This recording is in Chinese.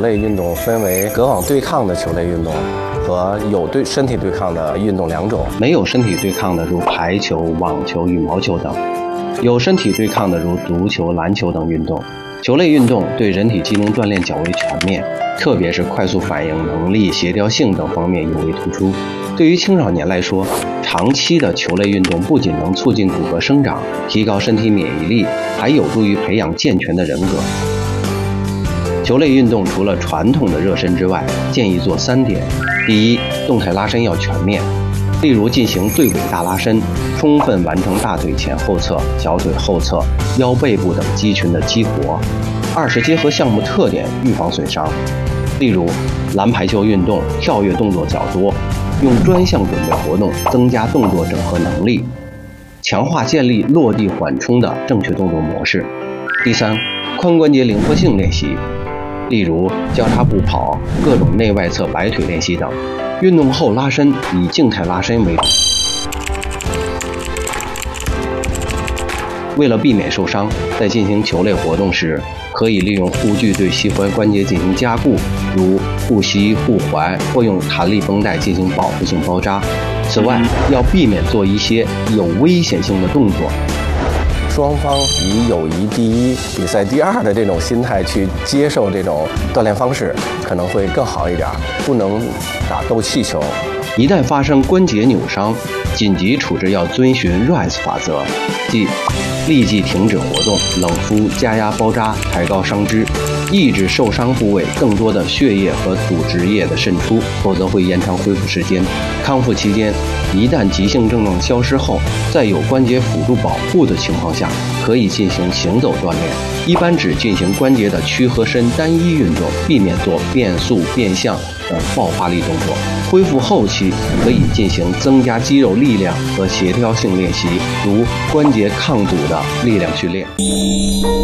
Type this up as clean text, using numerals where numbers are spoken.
类运动分为隔网对抗的球类运动和有身体对抗的运动两种。 没有身体对抗的如排球、网球、羽毛球等；有身体对抗的如足球、篮球等运动。球类运动对人体机能锻炼较为全面，特别是快速反应能力、协调性等方面尤为突出。对于青少年来说，长期的球类运动不仅能促进骨骼生长，提高身体免疫力，还有助于培养健全的人格。球类运动除了传统的热身之外，建议做3点：第一，动态拉伸要全面，例如进行对尾大拉伸，充分完成大腿前后侧、小腿后侧、腰背部等肌群的激活。二是结合项目特点预防损伤，例如篮排球运动跳跃动作较多，用专项准备活动增加动作整合能力，强化建立落地缓冲的正确动作模式。第三，髋关节灵活性练习，例如交叉步跑、各种内外侧摆腿练习等。运动后拉伸以静态拉伸为主。为了避免受伤，在进行球类活动时，可以利用护具对膝踝关节进行加固，如护膝、护踝，或用弹力绷带进行保护性包扎。此外，要避免做一些有危险性的动作。 双方以友谊第一、比赛第二的这种心态去接受这种锻炼方式，可能会更好一点。不能打斗气球。 一旦发生关节扭伤，紧急处置要遵循 RICE 法则，即立即停止活动、冷敷、加压包扎、抬高伤肢，抑制受伤部位更多的血液和组织液的渗出，否则会延长恢复时间。康复期间，一旦急性症状消失后，在有关节辅助保护的情况下，可以进行行走锻炼，一般只进行关节的屈和伸单一运动，避免做变速、变向等爆发力动作。恢复后期可以进行增加肌肉力量和协调性练习，如关节抗阻的力量训练。